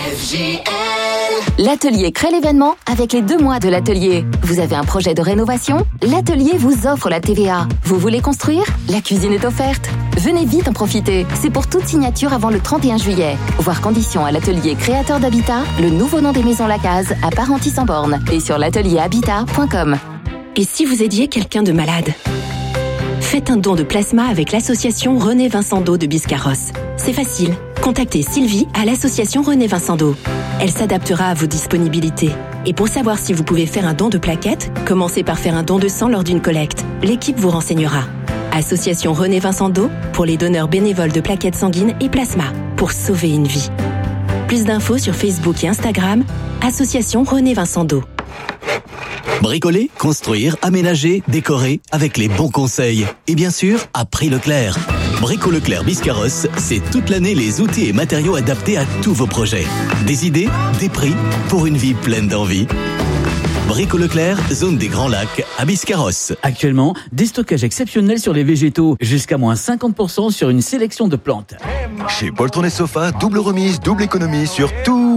FGL. L'atelier crée l'événement avec les 2 mois de l'atelier. Vous avez un projet de rénovation? L'atelier vous offre la TVA. Vous voulez construire? La cuisine est offerte. Venez vite en profiter. C'est pour toute signature avant le 31 juillet. Voir conditions à l'atelier créateur d'habitat, le nouveau nom des maisons Lacaze à Parentis-en-Born et sur l'atelierhabitat.com. Et si vous aidiez quelqu'un de malade? Faites un don de plasma avec l'association René Vincent d'Eau de Biscarrosse. C'est facile. Contactez Sylvie à l'association René Vincent d'Eau. Elle s'adaptera à vos disponibilités. Et pour savoir si vous pouvez faire un don de plaquettes, commencez par faire un don de sang lors d'une collecte. L'équipe vous renseignera. Association René Vincent d'Eau pour les donneurs bénévoles de plaquettes sanguines et plasma pour sauver une vie. Plus d'infos sur Facebook et Instagram, Association René Vincent d'Eau. Bricoler, construire, aménager, décorer avec les bons conseils. Et bien sûr, à prix Leclerc. Brico Leclerc Biscarrosse, c'est toute l'année les outils et matériaux adaptés à tous vos projets. Des idées, des prix, pour une vie pleine d'envie. Brico Leclerc, zone des Grands Lacs, à Biscarrosse. Actuellement, des stockages exceptionnels sur les végétaux, jusqu'à moins 50% sur une sélection de plantes. Chez Poltron et Sofa, double remise, double économie sur tous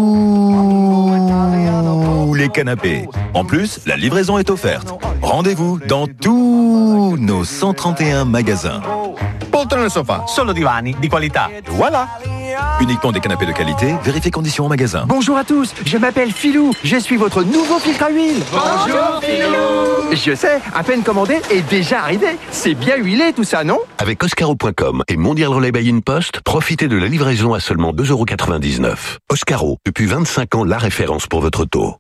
les canapés. En plus, la livraison est offerte. Rendez-vous dans tous nos 131 magasins. Poltron e Sofa, solo divani di qualità. Voilà. Uniquement des canapés de qualité, vérifiez conditions en magasin. Bonjour à tous, je m'appelle Philou, je suis votre nouveau filtre à huile. Bonjour Philou. Je sais, à peine commandé et déjà arrivé. C'est bien huilé tout ça, non? Avec Oscaro.com et Mondial Relay by InPost, profitez de la livraison à seulement 2,99 €. Oscaro, depuis 25 ans, la référence pour votre auto.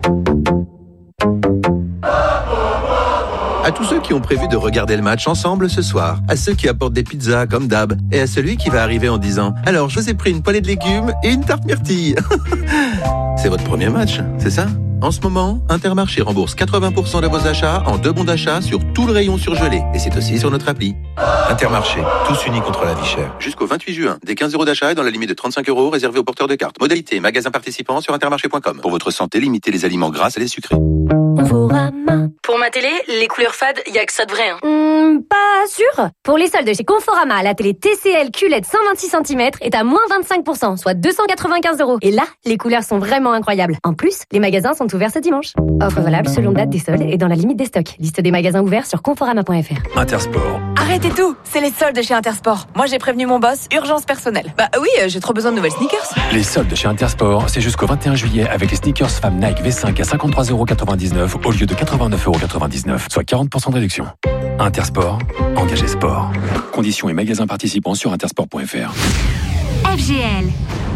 À tous ceux qui ont prévu de regarder le match ensemble ce soir, à ceux qui apportent des pizzas comme d'hab, et à celui qui va arriver en disant « Alors, je vous ai pris une poêlée de légumes et une tarte myrtille ». C'est votre premier match, c'est ça? En ce moment, Intermarché rembourse 80% de vos achats en 2 bons d'achat sur tout le rayon surgelé. Et c'est aussi sur notre appli. Intermarché, tous unis contre la vie chère. Jusqu'au 28 juin, des 15 € d'achat et dans la limite de 35 € réservés aux porteurs de cartes. Modalité, magasin participant sur intermarché.com. Pour votre santé, limitez les aliments gras et les sucrés. Pour ma télé, les couleurs fades, y a que ça de vrai. Pas sûr. Pour les soldes chez Conforama, la télé TCL QLED 126 cm est à moins 25%, soit 295 €. Et là, les couleurs sont vraiment incroyables. En plus, les magasins sont ouverts ce dimanche. Offre valable selon date des soldes et dans la limite des stocks. Liste des magasins ouverts sur conforama.fr. Intersport. Arrêtez tout, c'est les soldes chez Intersport. Moi j'ai prévenu mon boss, urgence personnelle. Bah oui, j'ai trop besoin de nouvelles sneakers. Les soldes chez Intersport, c'est jusqu'au 21 juillet avec les sneakers femmes Nike V5 à 53,99 € au lieu de 89,99 €, soit 40% de réduction. Intersport, engagé sport. Conditions et magasins participants sur intersport.fr. FGL.